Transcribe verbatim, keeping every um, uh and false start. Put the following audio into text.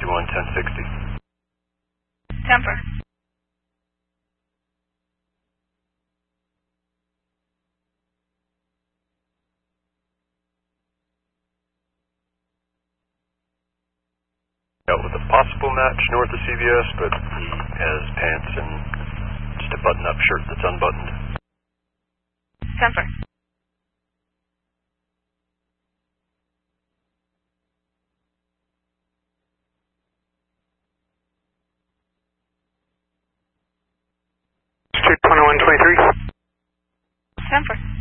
one ten sixty. Temper. Out with a possible match north of C V S, but he has pants and just a button-up shirt that's unbuttoned. Temper. Street twenty-one twenty-three. Temper.